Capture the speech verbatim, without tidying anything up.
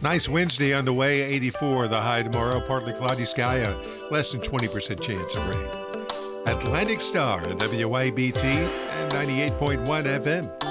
Nice Wednesday on the way, eighty-four the high tomorrow, partly cloudy sky, a less than twenty percent chance of rain. Atlantic Star and W I B T and ninety-eight point one F M.